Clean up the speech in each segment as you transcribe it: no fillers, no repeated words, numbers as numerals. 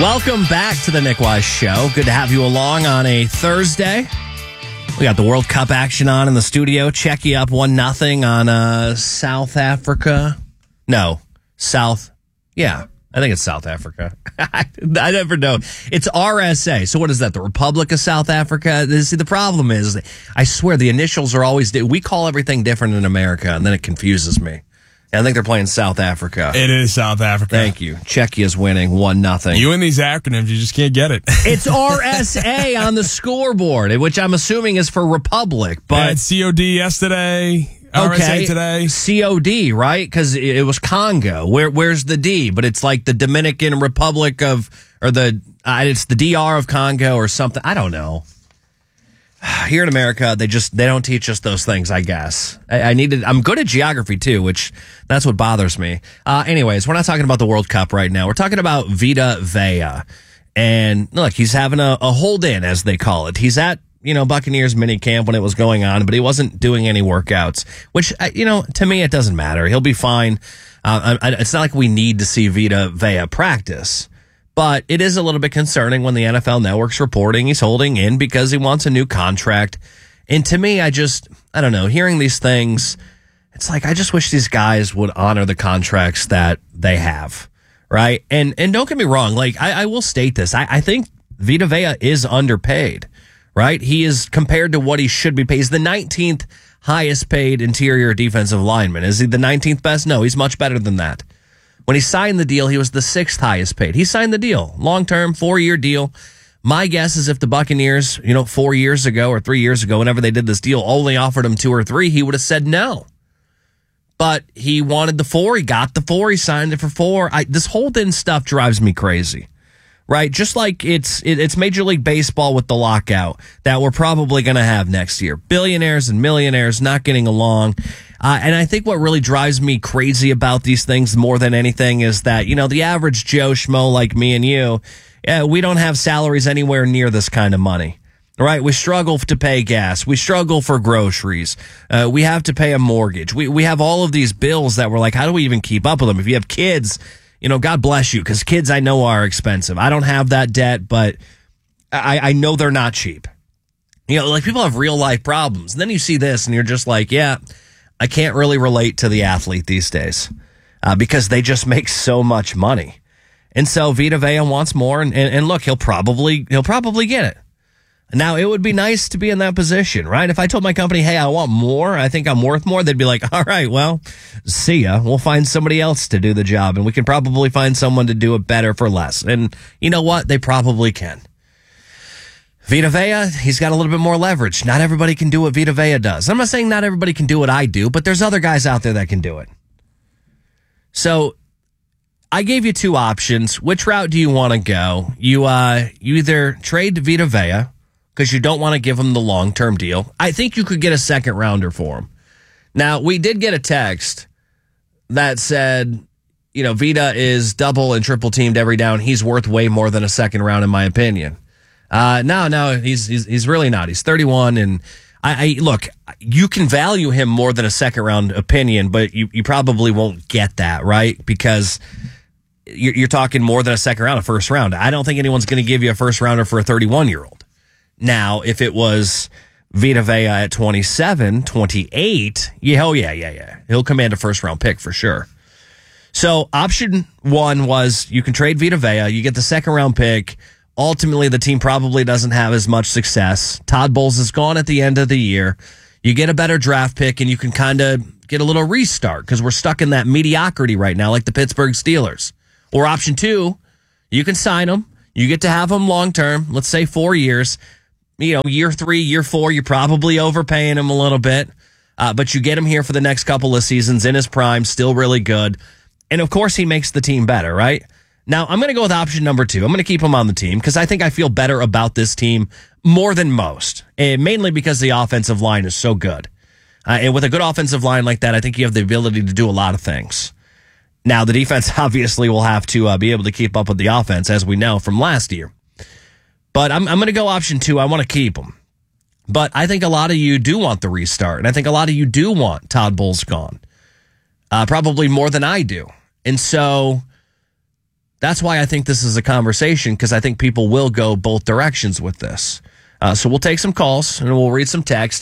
Welcome back to the Nick Wise Show. Good to have you along on a Thursday. We got the World Cup action on in the studio. Czechia up 1-0 on South Africa. No, yeah, I think it's South Africa. I never know. It's RSA. So what is that, the Republic of South Africa? See, the problem is, I swear, the initials are always, we call everything different in America, and then it confuses me. I think they're playing South Africa. It is South Africa. Thank you. Czechia's winning 1-0. You and these acronyms, you just can't get it. It's RSA on the scoreboard, which I'm assuming is for Republic. But COD yesterday. Okay. RSA today. COD, right? Because it was Congo. Where's the D? But it's like the Dominican Republic of, or it's the DR of Congo or something. I don't know. Here in America, they don't teach us those things, I guess. I'm good at geography too, which that's what bothers me. Anyways, we're not talking about the World Cup right now. We're talking about Vita Vea. And look, he's having a hold in, as they call it. He's at, Buccaneers mini camp when it was going on, but he wasn't doing any workouts, which, to me, it doesn't matter. He'll be fine. It's not like we need to see Vita Vea practice. But it is a little bit concerning when the NFL Network's reporting he's holding in because he wants a new contract. And to me, I don't know, hearing these things, it's like I just wish these guys would honor the contracts that they have, right? And don't get me wrong, like I will state this. I think Vita Vea is underpaid, right? He is, compared to what he should be paid. He's the 19th highest paid interior defensive lineman. Is he the 19th best? No, he's much better than that. When he signed the deal, he was the 6th highest paid. He signed the deal, long-term, 4-year deal. My guess is if the Buccaneers, 4 years ago or 3 years ago, whenever they did this deal, only offered him 2 or 3, he would have said no. But he wanted the 4. He got the 4. He signed it for 4. This whole thin stuff drives me crazy, right? Just like it's Major League Baseball with the lockout that we're probably going to have next year. Billionaires and millionaires not getting along. And I think what really drives me crazy about these things more than anything is that, the average Joe Schmo like me and you, we don't have salaries anywhere near this kind of money, right? We struggle to pay gas. We struggle for groceries. We have to pay a mortgage. We have all of these bills that we're like, how do we even keep up with them? If you have kids, God bless you, because kids I know are expensive. I don't have that debt, but I know they're not cheap. Like people have real life problems. And then you see this and you're just like, yeah, I can't really relate to the athlete these days because they just make so much money. And so Vita Vea wants more. And look, he'll probably get it. Now, it would be nice to be in that position, right? If I told my company, hey, I want more, I think I'm worth more, they'd be like, all right, well, see ya. We'll find somebody else to do the job. And we can probably find someone to do it better for less. And you know what? They probably can. Vita Vea, he's got a little bit more leverage. Not everybody can do what Vita Vea does. I'm not saying not everybody can do what I do, but there's other guys out there that can do it. So I gave you 2 options. Which route do you want to go? You either trade Vita Vea because you don't want to give him the long-term deal. I think you could get a second rounder for him. Now, we did get a text that said, Vita is double and triple teamed every down. He's worth way more than a second round, in my opinion. No, he's really not. He's 31, and I look, you can value him more than a second round opinion, but you probably won't get that, right? Because you're talking more than a second round, a first round. I don't think anyone's going to give you a first rounder for a 31-year-old. Now, if it was Vita Vea at 27, 28, yeah. He'll command a first round pick for sure. So option 1 was you can trade Vita Vea, you get the second round pick. Ultimately, the team probably doesn't have as much success. Todd Bowles is gone at the end of the year. You get a better draft pick, and you can kind of get a little restart because we're stuck in that mediocrity right now, like the Pittsburgh Steelers. Or option 2, you can sign him. You get to have him long-term, let's say 4 years. Year 3, year 4, you're probably overpaying him a little bit. But you get him here for the next couple of seasons in his prime, still really good. And, of course, he makes the team better, right? Now, I'm going to go with option number 2. I'm going to keep him on the team because I think I feel better about this team more than most, and mainly because the offensive line is so good. And with a good offensive line like that, I think you have the ability to do a lot of things. Now, the defense obviously will have to be able to keep up with the offense, as we know from last year. But I'm going to go option 2. I want to keep him. But I think a lot of you do want the restart, and I think a lot of you do want Todd Bowles gone, probably more than I do. And so That's why I think this is a conversation, because I think people will go both directions with this. So we'll take some calls and we'll read some text.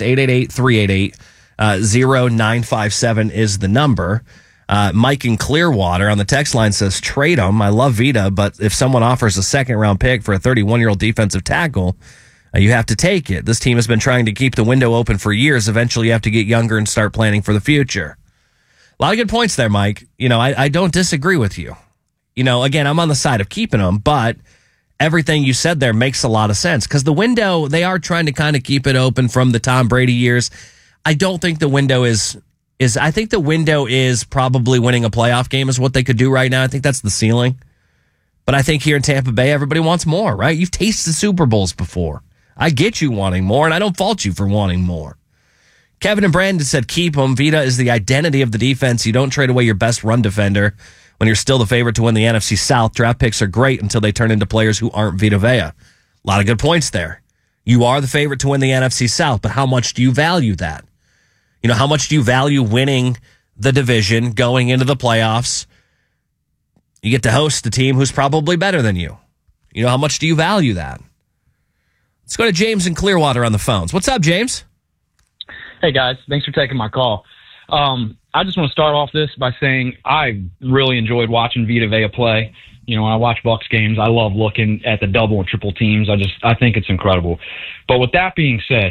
888-388-0957 is the number. Mike in Clearwater on the text line says, trade him. I love Vita, but if someone offers a second-round pick for a 31-year-old defensive tackle, you have to take it. This team has been trying to keep the window open for years. Eventually, you have to get younger and start planning for the future. A lot of good points there, Mike. I don't disagree with you. Again, I'm on the side of keeping them, but everything you said there makes a lot of sense, because the window, they are trying to kind of keep it open from the Tom Brady years. I don't think the window is I think the window is probably winning a playoff game is what they could do right now. I think that's the ceiling. But I think here in Tampa Bay, everybody wants more, right? You've tasted Super Bowls before. I get you wanting more, and I don't fault you for wanting more. Kevin and Brandon said keep him. Vita is the identity of the defense. You don't trade away your best run defender when you're still the favorite to win the NFC South. Draft picks are great until they turn into players who aren't Vita Vea. A lot of good points there. You are the favorite to win the NFC South, but how much do you value that? How much do you value winning the division, going into the playoffs? You get to host the team who's probably better than you. How much do you value that? Let's go to James in Clearwater on the phones. What's up, James? Hey, guys. Thanks for taking my call. I just want to start off this by saying I really enjoyed watching Vita Vea play. When I watch Bucs games, I love looking at the double and triple teams. I think it's incredible. But with that being said,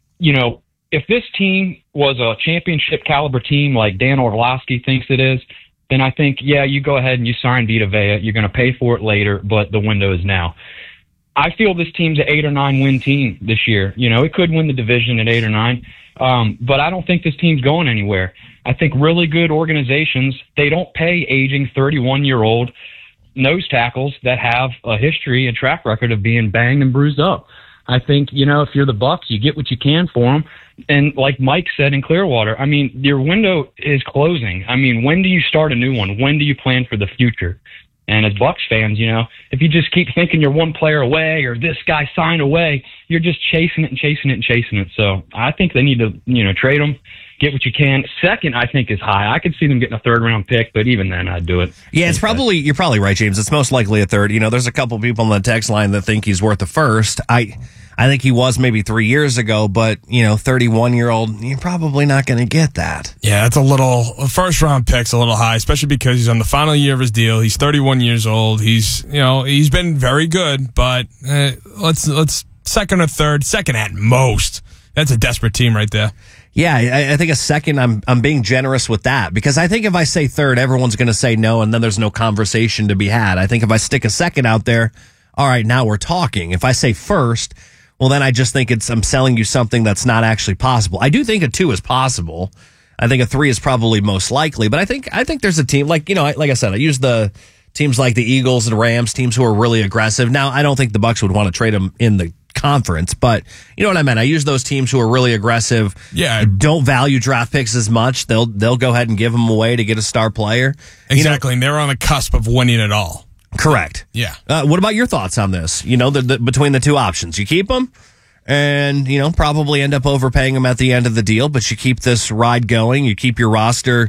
if this team was a championship caliber team like Dan Orlovsky thinks it is, then I think, yeah, you go ahead and you sign Vita Vea. You're going to pay for it later, but the window is now. I feel this team's an 8 or 9 win team this year. It could win the division at 8 or 9, but I don't think this team's going anywhere. I think really good organizations, they don't pay aging 31-year-old nose tackles that have a history and track record of being banged and bruised up. I think, if you're the Bucs, you get what you can for them. And like Mike said in Clearwater, your window is closing. When do you start a new one? When do you plan for the future? And as Bucs fans, if you just keep thinking you're one player away or this guy signed away, you're just chasing it and chasing it and chasing it. So I think they need to, trade them, get what you can. Second, I think is high. I could see them getting a 3rd round pick, but even then I'd do it. Yeah, you're probably right, James. It's most likely a 3rd. There's a couple people on the text line that think he's worth a 1st. I think he was maybe 3 years ago, but 31-year-old, you're probably not going to get that. Yeah, it's a 1st round pick's a little high, especially because he's on the final year of his deal. He's 31 years old. He's been very good, but let's 2nd or 3rd, 2nd at most. That's a desperate team right there. Yeah, I think a 2nd, I'm being generous with that, because I think if I say 3rd, everyone's going to say no, and then there's no conversation to be had. I think if I stick a 2nd out there, all right, now we're talking. If I say 1st, well, then I just think I'm selling you something that's not actually possible. I do think a 2 is possible. I think a 3 is probably most likely, but I think there's a team like I said, I use the teams like the Eagles and Rams, teams who are really aggressive. Now, I don't think the Bucs would want to trade them in the conference, but you know what I meant. I use those teams who are really aggressive. Yeah, don't value draft picks as much. They'll go ahead and give them away to get a star player. Exactly, and they're on the cusp of winning it all. Correct. Yeah. What about your thoughts on this? Between the two options, you keep them and, probably end up overpaying them at the end of the deal, but you keep this ride going. You keep your roster,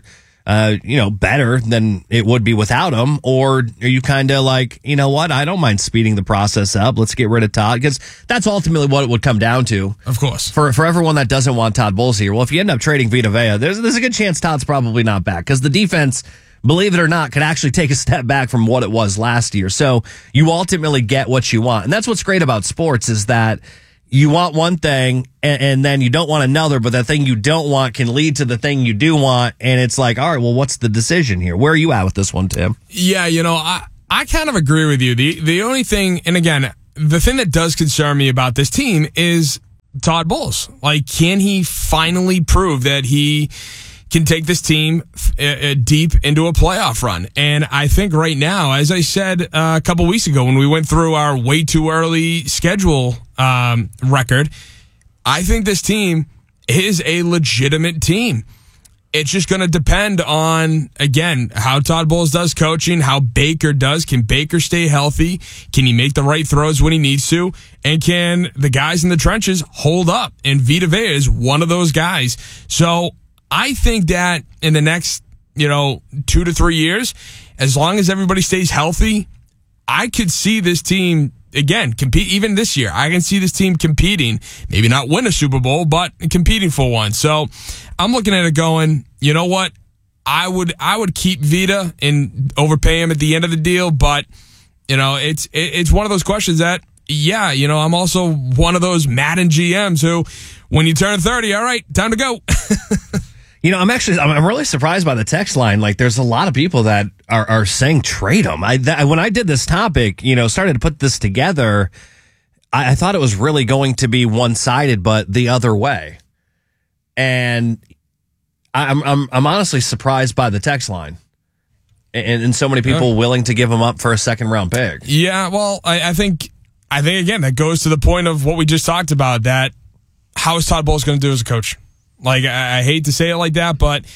better than it would be without them. Or are you kind of like, you know what? I don't mind speeding the process up. Let's get rid of Todd, because that's ultimately what it would come down to. Of course. For everyone that doesn't want Todd Bowles here. Well, if you end up trading Vita Vea, there's a good chance Todd's probably not back, because the defense, believe it or not, could actually take a step back from what it was last year. So you ultimately get what you want. And that's what's great about sports, is that you want one thing and then you don't want another, but the thing you don't want can lead to the thing you do want. And it's like, all right, well, what's the decision here? Where are you at with this one, Tim? Yeah, I kind of agree with you. The only thing, and again, the thing that does concern me about this team is Todd Bowles. Like, can he finally prove that he can take this team deep into a playoff run? And I think right now, as I said a couple weeks ago when we went through our way too early schedule record, I think this team is a legitimate team. It's just going to depend on, again, how Todd Bowles does coaching, how Baker does. Can Baker stay healthy? Can he make the right throws when he needs to? And can the guys in the trenches hold up? And Vita Vea is one of those guys. So I think that in the next, 2 to 3 years, as long as everybody stays healthy, I could see this team, again, compete even this year. I can see this team competing, maybe not win a Super Bowl, but competing for one. So I'm looking at it going, you know what? I would keep Vita and overpay him at the end of the deal, but it's one of those questions that, yeah, I'm also one of those Madden GMs who, when you turn 30, all right, time to go. I'm really surprised by the text line. Like, there's a lot of people that are saying trade him. When I did this topic, started to put this together, I thought it was really going to be one-sided, but the other way. And I'm honestly surprised by the text line. And so many people willing to give him up for a second-round pick. Yeah, well, I think again, that goes to the point of what we just talked about, that how is Todd Bowles going to do as a coach? Like, I hate to say it like that, but,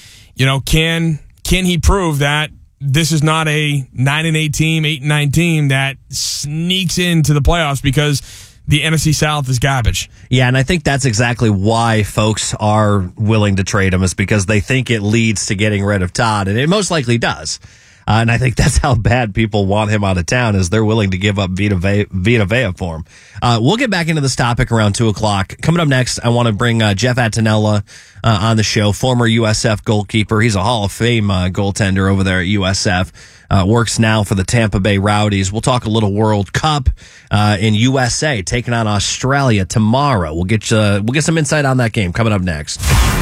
can he prove that this is not a 9-8 team, 8-9 team that sneaks into the playoffs because the NFC South is garbage? Yeah, and I think that's exactly why folks are willing to trade him, is because they think it leads to getting rid of Todd, and it most likely does. And I think that's how bad people want him out of town, is they're willing to give up Vita Vea for him. We'll get back into this topic around 2 o'clock. Coming up next, I want to bring Jeff Attinella on the show, former USF goalkeeper. He's a Hall of Fame goaltender over there at USF. Works now for the Tampa Bay Rowdies. We'll talk a little World Cup in USA, taking on Australia tomorrow. We'll get some insight on that game coming up next.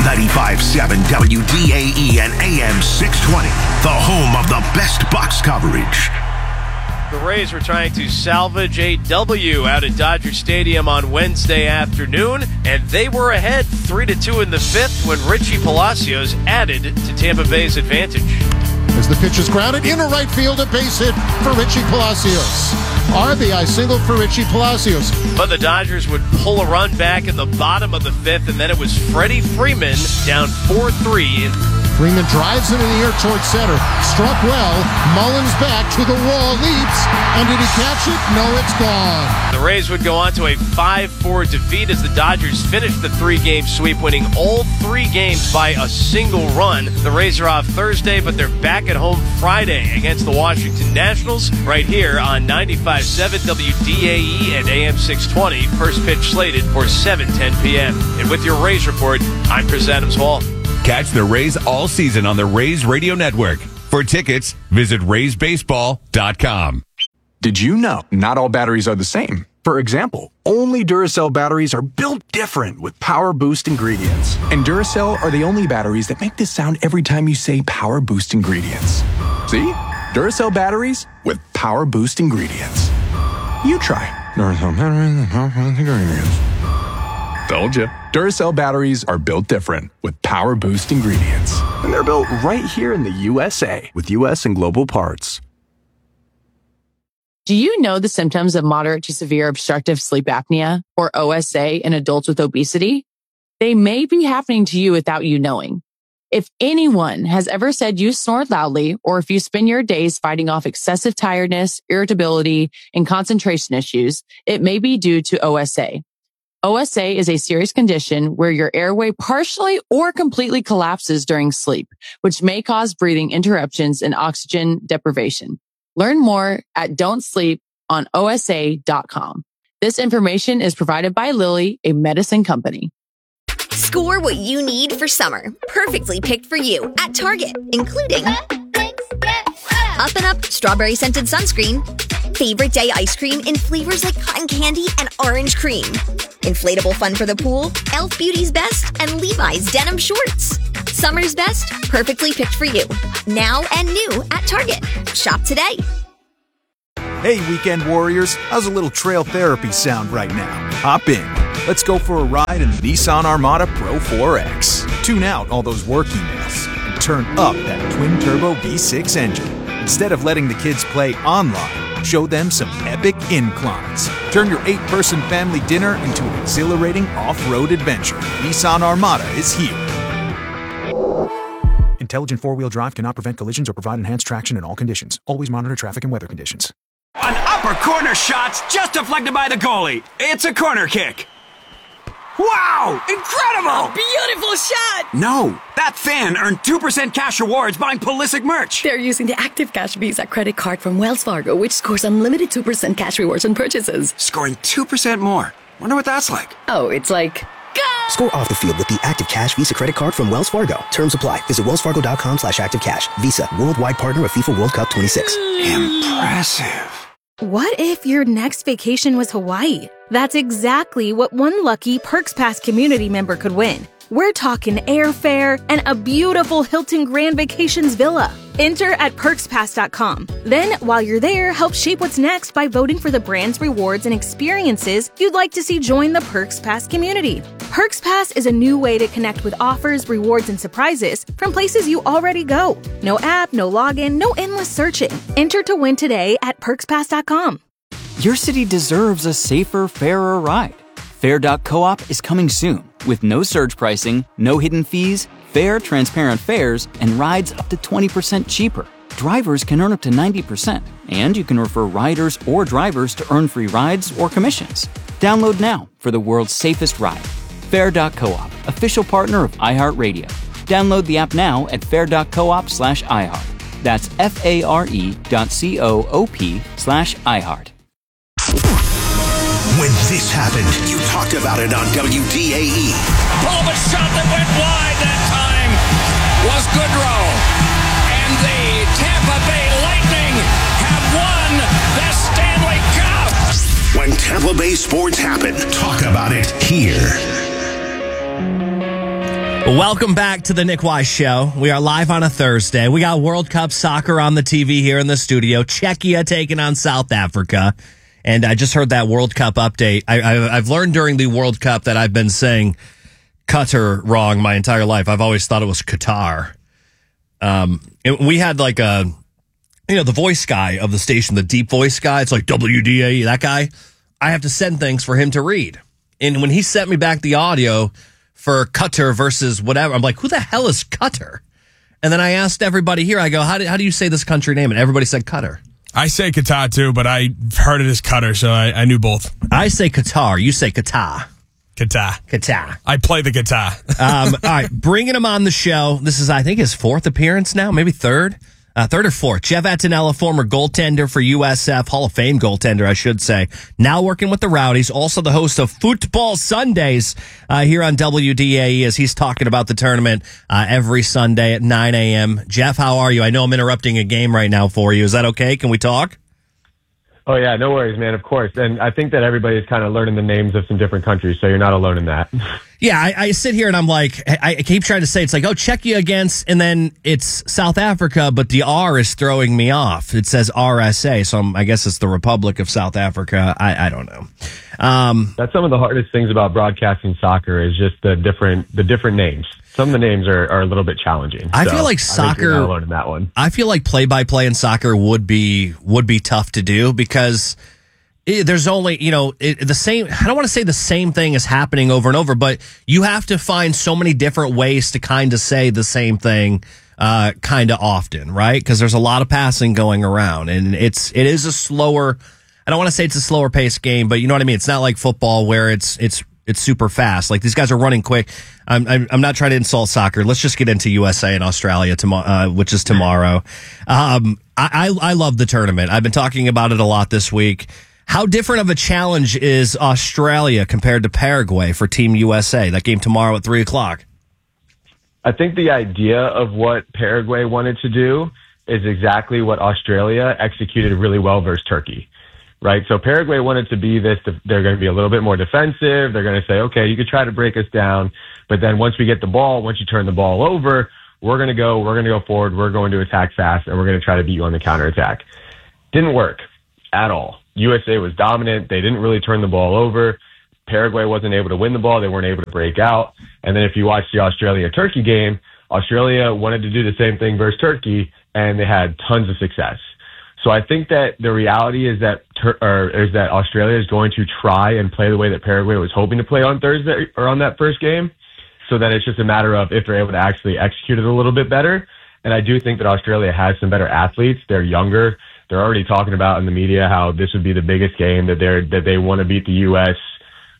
95.7 WDAE and AM 620, the home of the best Bucs coverage. The Rays were trying to salvage a W out at Dodger Stadium on Wednesday afternoon, and they were ahead 3-2 in the fifth when Richie Palacios added to Tampa Bay's advantage. As the pitch is grounded into right field, a base hit for Richie Palacios. RBI single for Richie Palacios. But the Dodgers would pull a run back in the bottom of the fifth, and then it was Freddie Freeman down 4-3. Freeman drives into the air towards center. Struck well. Mullins back to the wall, leaps. And did he catch it? No, it's gone. The Rays would go on to a 5-4 defeat as the Dodgers finished the 3-game sweep, winning all 3 games by a single run. The Rays are off Thursday, but they're back at home Friday against the Washington Nationals right here on 95.7 WDAE and AM 620. First pitch slated for 7:10 p.m. And with your Rays report, I'm Chris Adams-Hall. Catch the Rays all season on the Rays Radio Network. For tickets, visit RaysBaseball.com. Did you know not all batteries are the same? For example, only Duracell batteries are built different with Power Boost ingredients. And Duracell are the only batteries that make this sound every time you say Power Boost ingredients. See? Duracell batteries with Power Boost ingredients. You try Duracell batteries with Power Boost ingredients. Told you. Duracell batteries are built different with Power Boost ingredients. And they're built right here in the USA with US and global parts. Do you know the symptoms of moderate to severe obstructive sleep apnea, or OSA, in adults with obesity? They may be happening to you without you knowing. If anyone has ever said you snore loudly, or if you spend your days fighting off excessive tiredness, irritability, and concentration issues, it may be due to OSA. OSA is a serious condition where your airway partially or completely collapses during sleep, which may cause breathing interruptions and oxygen deprivation. Learn more at don'tsleeponosa.com. This information is provided by Lilly, a medicine company. Score what you need for summer, perfectly picked for you at Target, including Up and Up strawberry scented sunscreen, favorite day ice cream in flavors like cotton candy and orange cream, inflatable fun for the pool, Elf Beauty's Best, and Levi's denim shorts. Summer's best, perfectly picked for you. Now and new at Target. Shop today. Hey, weekend warriors. How's a little trail therapy sound right now? Hop in. Let's go for a ride in the Nissan Armada Pro 4X. Tune out all those work emails and turn up that twin-turbo V6 engine. Instead of letting the kids play online, show them some epic inclines. Turn your 8-person family dinner into an exhilarating off-road adventure. Nissan Armada is here. Intelligent four-wheel drive cannot prevent collisions or provide enhanced traction in all conditions. Always monitor traffic and weather conditions. An upper corner shot's just deflected by the goalie. It's a corner kick. Wow! Incredible! Beautiful shot! No, that fan earned 2% cash rewards buying Pulisic merch. They're using the Active Cash Visa credit card from Wells Fargo, which scores unlimited 2% cash rewards on purchases. Scoring 2% more. Wonder what that's like. Oh, it's like... Go! Score off the field with the Active Cash Visa credit card from Wells Fargo. Terms apply. Visit wellsfargo.com/activecash. Visa, worldwide partner of FIFA World Cup 26. Impressive. What if your next vacation was Hawaii? That's exactly what one lucky Perks Pass community member could win. We're talking airfare and a beautiful Hilton Grand Vacations villa. Enter at perkspass.com. Then, while you're there, help shape what's next by voting for the brands, rewards, and experiences you'd like to see join the Perks Pass community. Perks Pass is a new way to connect with offers, rewards, and surprises from places you already go. No app, no login, no endless searching. Enter to win today at perkspass.com. Your city deserves a safer, fairer ride. Fair.coop is coming soon with no surge pricing, no hidden fees, fair, transparent fares, and rides up to 20% cheaper. Drivers can earn up to 90%, and you can refer riders or drivers to earn free rides or commissions. Download now for the world's safest ride. Fair.coop, official partner of iHeartRadio. Download the app now at fair.coop/iHeart. That's FARE.coop/iHeart. When this happened, you talked about it on WDAE. Oh, the shot that went wide that time was Goodrow. And the Tampa Bay Lightning have won the Stanley Cup. When Tampa Bay sports happen, talk about it here. Welcome back to the Nick Wise Show. We are live on a Thursday. We got World Cup soccer on the TV here in the studio. Czechia taking on South Africa. And I just heard that World Cup update. I've learned during the World Cup that I've been saying Qatar wrong my entire life. I've always thought it was Qatar. We had like the voice guy of the station, the deep voice guy. It's like WDAE, that guy. I have to send things for him to read. And when he sent me back the audio for Qatar versus whatever, I'm like, who the hell is Qatar? And then I asked everybody here, I go, how do you say this country name? And everybody said Qatar. I say Qatar too, but I heard it as Qatar, so I knew both. I say Qatar. You say Qatar. Qatar. I play the guitar. All right, bringing him on the show. This is, I think, his fourth appearance now, maybe third or fourth. Jeff Attinella, former goaltender for USF, Hall of Fame goaltender, I should say. Now working with the Rowdies, also the host of Football Sundays here on WDAE as he's talking about the tournament every Sunday at 9 a.m. Jeff, how are you? I know I'm interrupting a game right now for you. Is that okay? Can we talk? Oh, yeah, no worries, man, of course. And I think that everybody's kind of learning the names of some different countries, so you're not alone in that. Yeah, I sit here and I'm like, I keep trying to say, it's like, oh, Czechia against, and then it's South Africa, but the R is throwing me off. It says RSA, so I guess it's the Republic of South Africa. I don't know. That's some of the hardest things about broadcasting soccer is just the different names. Some of the names are a little bit challenging. I feel like soccer. I think you're not alone in that one. I feel like play-by-play in soccer would be tough to do because there's only the same. I don't want to say the same thing is happening over and over, but you have to find so many different ways to kind of say the same thing kind of often, right? Because there's a lot of passing going around, and it is a slower. I don't want to say it's a slower paced game, but you know what I mean. It's not like football where it's super fast. Like these guys are running quick. I'm not trying to insult soccer. Let's just get into USA and Australia tomorrow, which is tomorrow. I love the tournament. I've been talking about it a lot this week. How different of a challenge is Australia compared to Paraguay for Team USA? That game tomorrow at 3:00. I think the idea of what Paraguay wanted to do is exactly what Australia executed really well versus Turkey. Right. So Paraguay wanted to be this. They're going to be a little bit more defensive. They're going to say, okay, you could try to break us down, but then once we get the ball, once you turn the ball over, we're going to go forward. We're going to attack fast, and we're going to try to beat you on the counterattack. Didn't work at all. USA was dominant. They didn't really turn the ball over. Paraguay wasn't able to win the ball. They weren't able to break out. And then if you watch the Australia-Turkey game, Australia wanted to do the same thing versus Turkey, and they had tons of success. So I think that the reality is that Australia is going to try and play the way that Paraguay was hoping to play on Thursday or on that first game, so that it's just a matter of if they're able to actually execute it a little bit better. And I do think that Australia has some better athletes. They're younger. They're already talking about in the media how this would be the biggest game, that they want to beat the U.S.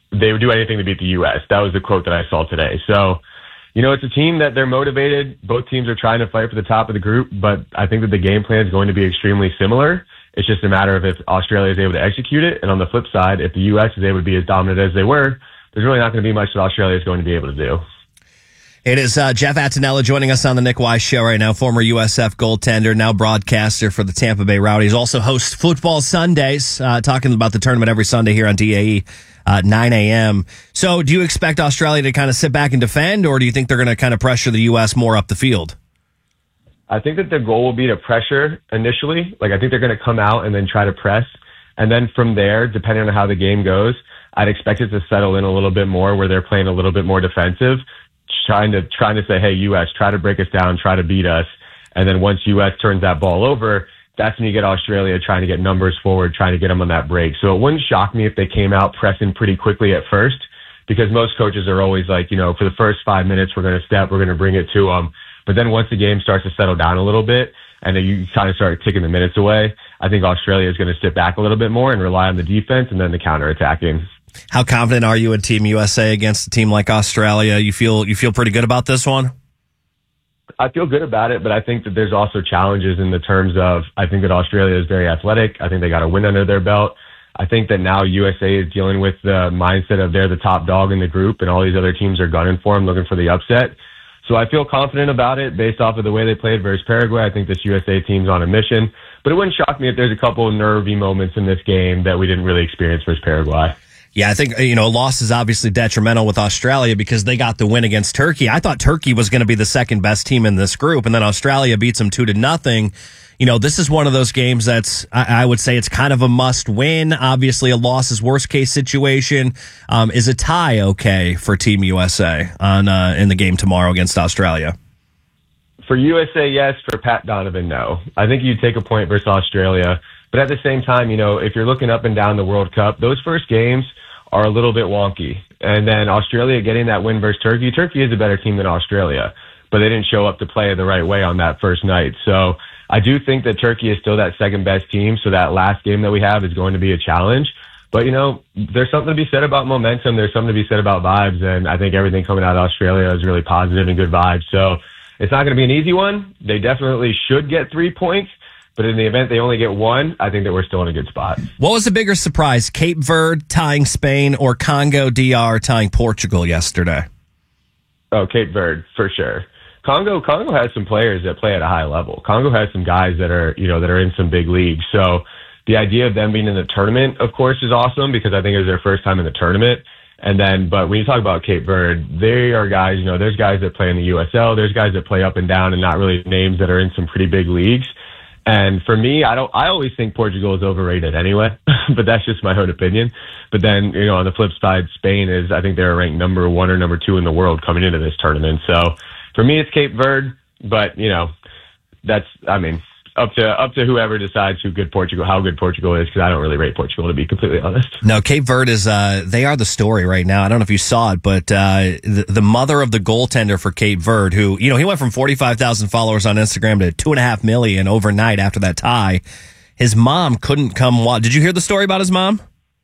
they would do anything to beat the U.S. That was the quote that I saw today. So, it's a team that they're motivated. Both teams are trying to fight for the top of the group, but I think that the game plan is going to be extremely similar. It's just a matter of if Australia is able to execute it. And on the flip side, if the U.S. is able to be as dominant as they were, there's really not going to be much that Australia is going to be able to do. It is Jeff Attinella joining us on the Nick Wise Show right now, former USF goaltender, now broadcaster for the Tampa Bay Rowdies. Also hosts Football Sundays, talking about the tournament every Sunday here on DAE, 9 a.m. So do you expect Australia to kind of sit back and defend, or do you think they're going to kind of pressure the U.S. more up the field? I think that their goal will be to pressure initially. I think they're going to come out and then try to press. And then from there, depending on how the game goes, I'd expect it to settle in a little bit more where they're playing a little bit more defensive, trying to say, hey, U.S., try to break us down, try to beat us. And then once U.S. turns that ball over, that's when you get Australia trying to get numbers forward, trying to get them on that break. So it wouldn't shock me if they came out pressing pretty quickly at first, because most coaches are always like, for the first 5 minutes, we're going to step, we're going to bring it to them. But then once the game starts to settle down a little bit and then you kind of start taking the minutes away, I think Australia is going to sit back a little bit more and rely on the defense and then the counterattacking. How confident are you in Team USA against a team like Australia? You feel pretty good about this one? I feel good about it, but I think that there's also challenges in the terms of, I think that Australia is very athletic. I think they got a win under their belt. I think that now USA is dealing with the mindset of they're the top dog in the group and all these other teams are gunning for them, looking for the upset. So I feel confident about it based off of the way they played versus Paraguay. I think this USA team's on a mission, but it wouldn't shock me if there's a couple of nervy moments in this game that we didn't really experience versus Paraguay. Yeah, I think, a loss is obviously detrimental with Australia because they got the win against Turkey. I thought Turkey was going to be the second best team in this group, and then Australia beats them 2-0. This is one of those games that's, I would say it's kind of a must win. Obviously, a loss is worst case situation. Is a tie okay for Team USA in the game tomorrow against Australia? For USA, yes. For Pat Donovan, no. I think you take a point versus Australia. But at the same time, if you're looking up and down the World Cup, those first games are a little bit wonky. And then Australia getting that win versus Turkey. Turkey is a better team than Australia, but they didn't show up to play the right way on that first night. So I do think that Turkey is still that second best team. So that last game that we have is going to be a challenge. But, there's something to be said about momentum. There's something to be said about vibes. And I think everything coming out of Australia is really positive and good vibes. So it's not going to be an easy one. They definitely should get 3 points. But in the event they only get one, I think that we're still in a good spot. What was the bigger surprise, Cape Verde tying Spain or Congo DR tying Portugal yesterday? Oh, Cape Verde, for sure. Congo has some players that play at a high level. Congo has some guys that are, that are in some big leagues. So the idea of them being in the tournament, of course, is awesome because I think it was their first time in the tournament. But when you talk about Cape Verde, they are guys, there's guys that play in the USL. There's guys that play up and down and not really names that are in some pretty big leagues. And for me, I always think Portugal is overrated anyway, but that's just my own opinion. But then, on the flip side, Spain is, I think they're ranked number 1 or number 2 in the world coming into this tournament. So for me, it's Cape Verde, but that's, up to whoever decides how good Portugal is, because I don't really rate Portugal, to be completely honest. No, Cape Verde is, they are the story right now. I don't know if you saw it, but the mother of the goaltender for Cape Verde, who, he went from 45,000 followers on Instagram to 2.5 million overnight after that tie. His mom couldn't come watch. Did you hear the story about his mom?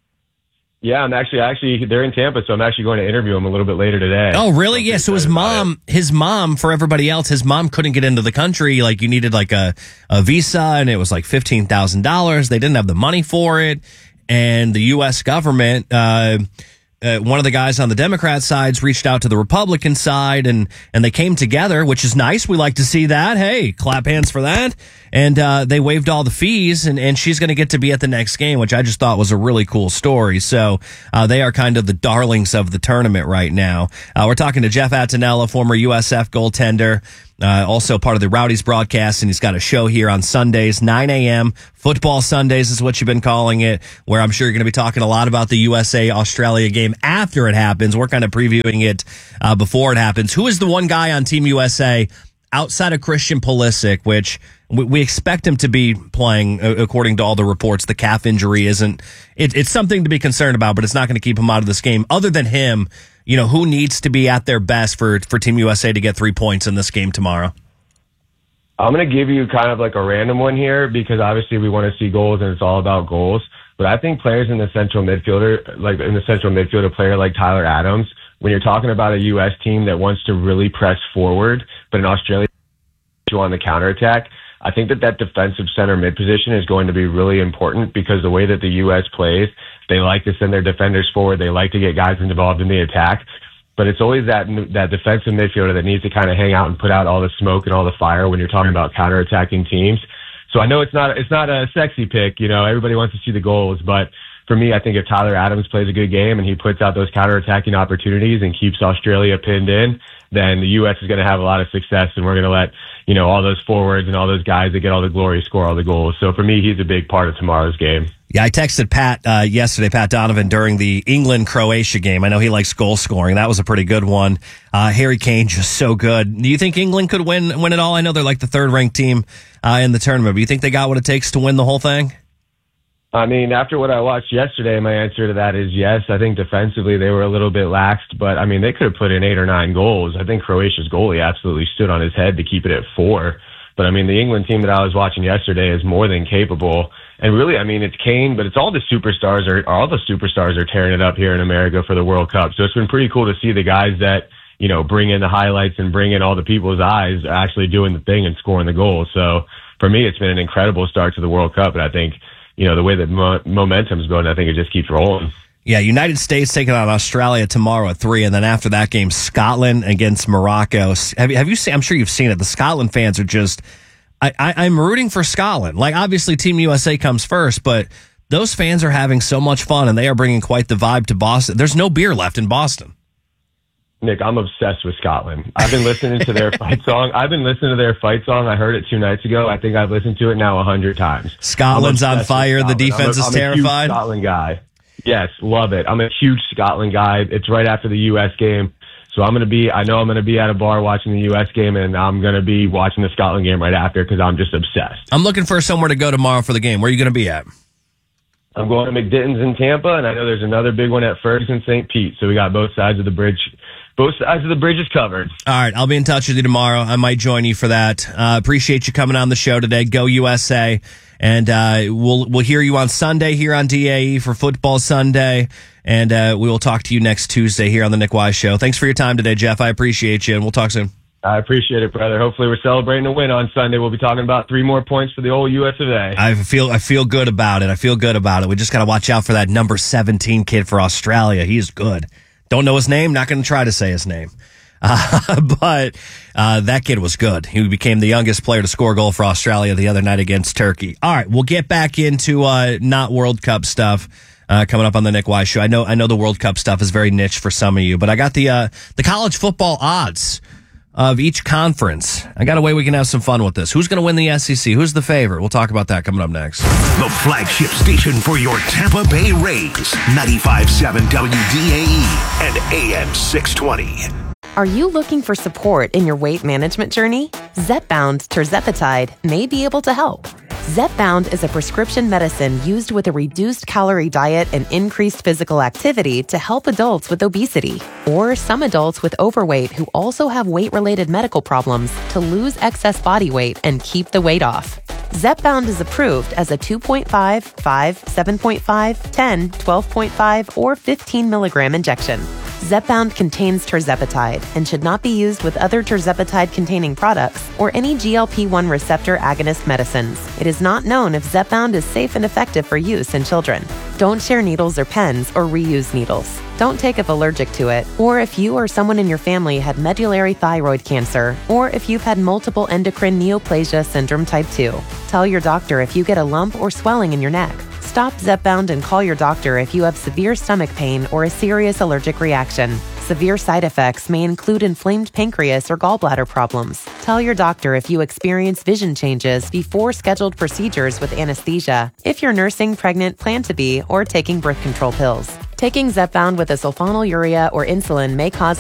Yeah, I'm actually, they're in Tampa, so I'm actually going to interview him a little bit later today. Oh, really? Yeah. So his mom, for everybody else, his mom couldn't get into the country. Like, you needed like a visa, and it was like $15,000. They didn't have the money for it. And the U.S. government, one of the guys on the Democrat sides reached out to the Republican side, and they came together, which is nice. We like to see that. Hey, clap hands for that. And they waived all the fees, and she's going to get to be at the next game, which I just thought was a really cool story. So they are kind of the darlings of the tournament right now. We're talking to Jeff Attinella, former USF goaltender, also part of the Rowdies broadcast, and he's got a show here on Sundays, 9 a.m. Football Sundays is what you've been calling it, where I'm sure you're going to be talking a lot about the USA-Australia game after it happens. We're kind of previewing it before it happens. Who is the one guy on Team USA outside of Christian Pulisic, which we expect him to be playing, according to all the reports? The calf injury isn't, it's something to be concerned about, but it's not going to keep him out of this game. Other than him, who needs to be at their best for Team USA to get 3 points in this game tomorrow? I'm going to give you kind of like a random one here because obviously we want to see goals and it's all about goals. But I think players in the central midfield, a player like Tyler Adams, when you're talking about a U.S. team that wants to really press forward, but in Australia on the counterattack, I think that defensive center mid position is going to be really important because the way that the U.S. plays, they like to send their defenders forward. They like to get guys involved in the attack. But it's always that defensive midfielder that needs to kind of hang out and put out all the smoke and all the fire when you're talking about counterattacking teams. So I know it's not a sexy pick. You know, everybody wants to see the goals, but for me, I think if Tyler Adams plays a good game and he puts out those counterattacking opportunities and keeps Australia pinned in, then the U.S. is going to have a lot of success, and we're going to let, you know, all those forwards and all those guys that get all the glory score all the goals. So for me, he's a big part of tomorrow's game. Yeah, I texted Pat yesterday, Pat Donovan, during the England-Croatia game. I know he likes goal scoring. That was a pretty good one. Harry Kane, just so good. Do you think England could win it all? I know they're like the third-ranked team in the tournament, but you think they got what it takes to win the whole thing? I mean, after what I watched yesterday, my answer to that is yes. I think defensively they were a little bit laxed, but I mean, they could have put in 8 or 9 goals. I think Croatia's goalie absolutely stood on his head to keep it at 4. But I mean, the England team that I was watching yesterday is more than capable. And really, I mean, it's Kane, but it's all the superstars are tearing it up here in America for the World Cup. So it's been pretty cool to see the guys that, you know, bring in the highlights and bring in all the people's eyes actually doing the thing and scoring the goals. So for me, it's been an incredible start to the World Cup. And I think, you know, the way that momentum's going, I think it just keeps rolling. Yeah, United States taking on Australia tomorrow at 3, and then after that game, Scotland against Morocco. Have you seen? I'm sure you've seen it. The Scotland fans are just. I'm rooting for Scotland. Like, obviously, Team USA comes first, but those fans are having so much fun, and they are bringing quite the vibe to Boston. There's no beer left in Boston. Nick, I'm obsessed with Scotland. I've been listening to their fight song. I heard it 2 nights ago. I think I've listened to it now 100 times. Scotland's on fire. The defense is terrified. I'm a huge Scotland guy. Yes, love it. I'm a huge Scotland guy. It's right after the U.S. game. So I know I'm going to be at a bar watching the U.S. game, and I'm going to be watching the Scotland game right after because I'm just obsessed. I'm looking for somewhere to go tomorrow for the game. Where are you going to be at? I'm going to McDitton's in Tampa, and I know there's another big one at Ferguson St. Pete. So we got both sides of the bridge. Both sides of the bridge is covered. All right, I'll be in touch with you tomorrow. I might join you for that. Appreciate you coming on the show today. Go USA. And we'll hear you on Sunday here on DAE for Football Sunday. And we will talk to you next Tuesday here on the Nick Wise Show. Thanks for your time today, Jeff. I appreciate you, and we'll talk soon. I appreciate it, brother. Hopefully we're celebrating a win on Sunday. We'll be talking about 3 more points for the old US of A. I feel good about it. We just got to watch out for that number 17 kid for Australia. He's good. Don't know his name. Not going to try to say his name. But that kid was good. He became the youngest player to score a goal for Australia the other night against Turkey. All right, we'll get back into not World Cup stuff coming up on the Nick Wise Show. I know the World Cup stuff is very niche for some of you, but I got the college football odds of each conference. I got a way we can have some fun with this. Who's going to win the SEC? Who's the favorite? We'll talk about that coming up next. The flagship station for your Tampa Bay Rays, 95.7 WDAE and AM 620. Are you looking for support in your weight management journey? Zepbound tirzepatide may be able to help. Zepbound is a prescription medicine used with a reduced calorie diet and increased physical activity to help adults with obesity or some adults with overweight who also have weight-related medical problems to lose excess body weight and keep the weight off. Zepbound is approved as a 2.5, 5, 7.5, 10, 12.5, or 15 milligram injection. Zepbound contains tirzepatide and should not be used with other tirzepatide-containing products or any GLP-1 receptor agonist medicines. It is not known if Zepbound is safe and effective for use in children. Don't share needles or pens or reuse needles. Don't take if allergic to it, or if you or someone in your family had medullary thyroid cancer, or if you've had multiple endocrine neoplasia syndrome type 2. Tell your doctor if you get a lump or swelling in your neck. Stop Zepbound and call your doctor if you have severe stomach pain or a serious allergic reaction. Severe side effects may include inflamed pancreas or gallbladder problems. Tell your doctor if you experience vision changes before scheduled procedures with anesthesia, if you're nursing, pregnant, plan to be, or taking birth control pills. Taking Zepbound with a sulfonylurea or insulin may cause